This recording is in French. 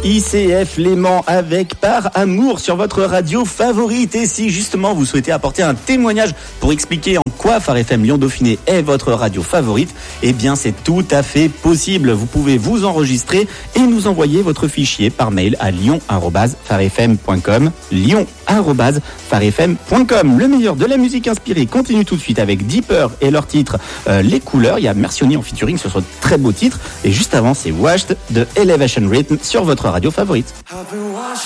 ICF Léman avec Par Amour sur votre radio favorite. Et si justement vous souhaitez apporter un témoignage pour expliquer en quoi Phare FM Lyon Dauphiné est votre radio favorite, eh bien c'est tout à fait possible. Vous pouvez vous enregistrer et nous envoyer votre fichier par mail à lyon@pharefm.com. lyon@pharefm.com. Le meilleur de la musique inspirée continue tout de suite avec Deeper et leur titre Les Couleurs. Il y a Mercioni en featuring sur ce très beau titre. Et juste avant, c'est Washed de Elevation Rhythm sur votre radio favorite.